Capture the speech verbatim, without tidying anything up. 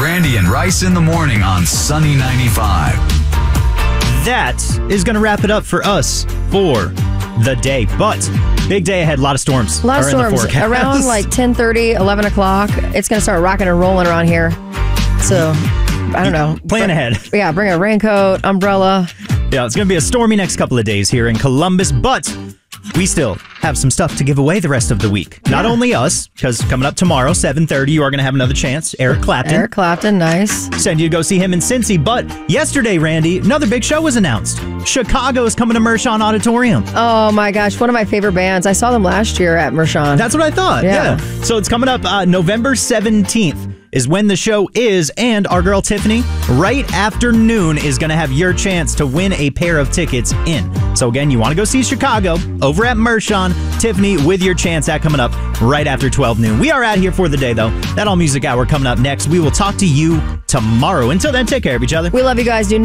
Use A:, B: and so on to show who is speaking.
A: Brandy and Rice in the morning on Sunny ninety-five.
B: That is going to wrap it up for us for the day. But big day ahead. A lot of storms.
C: A lot of
B: are in the
C: storms.
B: forecast.
C: Around like ten thirty, eleven o'clock, it's going to start rocking and rolling around here. So, I don't know.
B: Plan ahead.
C: Yeah, bring a raincoat, umbrella.
B: Yeah, it's going to be a stormy next couple of days here in Columbus, but we still have some stuff to give away the rest of the week. Not
C: Yeah.
B: only us, because coming up tomorrow, seven thirty, you are going to have another chance. Eric Clapton.
C: Eric Clapton, nice.
B: Send you to go see him in Cincy. But yesterday, Randy, another big show was announced. Chicago is coming to Mershon Auditorium.
C: Oh my gosh, one of my favorite bands. I saw them last year at Mershon.
B: That's what I thought.
C: Yeah.
B: Yeah. So it's coming up uh, November seventeenth is when the show is, and our girl Tiffany, right after noon, is going to have your chance to win a pair of tickets in. So again, you want to go see Chicago over at Mershon. Tiffany with your chance at coming up right after twelve noon. We are out here for the day, though. That All Music Hour coming up next. We will talk to you tomorrow. Until then, take care of each other.
C: We love you guys. Do